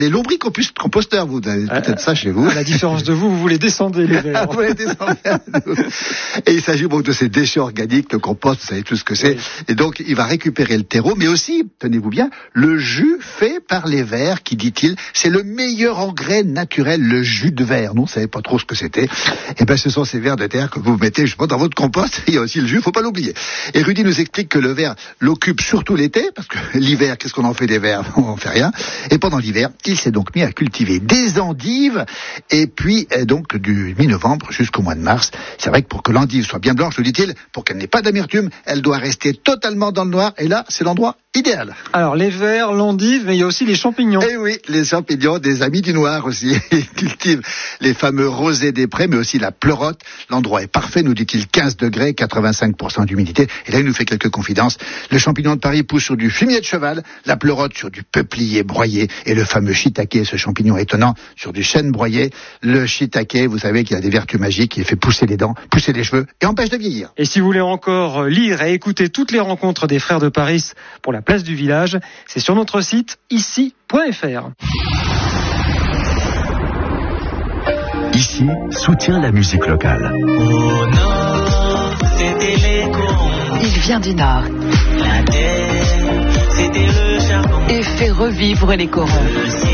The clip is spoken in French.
des lombricomposteurs, vous avez peut-être ça chez vous. À la différence de vous les descendez, les vers. Vous les descendez. Et il s'agit donc de ces déchets organiques, le compost, vous savez tout ce que c'est. Oui. Et donc, il va récupérer le terreau, mais aussi, tenez-vous bien, le jus fait par les vers, qui, dit-il, c'est le meilleur engrais naturel, le jus de verre. Nous, on ne savait pas trop ce que c'était. Et ben, ce sont ces vers de terre que vous mettez, justement, dans votre compost. Il y a aussi le jus, faut pas l'oublier. Et Rudy nous explique que le verre l'occupe surtout l'été, parce que l'hiver, qu'est-ce qu'on en fait des vers? On en fait rien. Et pendant l'hiver, il s'est donc mis à cultiver des endives, et puis donc du mi-novembre jusqu'au mois de mars. C'est vrai que pour que l'endive soit bien blanche, nous dit-il, pour qu'elle n'ait pas d'amertume, elle doit rester totalement dans le noir, et là, c'est l'endroit idéal. Alors, les vers, l'endive, mais il y a aussi les champignons. Eh oui, les champignons, des amis du noir aussi. Ils cultivent les fameux rosés des prés, mais aussi la pleurote. L'endroit est parfait, nous dit-il, 15 degrés, 85% d'humidité. Et là, il nous fait quelques confidences. Le champignon de Paris pousse sur du fumier de cheval, la pleurote sur du peuplier broyé, et le fameux shiitake, ce champignon étonnant, sur du chêne broyé. Le shiitake, vous savez qu'il a des vertus magiques, il fait pousser les dents, pousser les cheveux, et empêche de vieillir. Et si vous voulez encore lire et écouter toutes les rencontres des Frères de Paris pour la place du village, c'est sur notre site ici.fr. Ici soutient la musique locale. Au nord, c'était les corons. Il vient du nord. La terre, c'était le charbon. Et fait revivre les corons.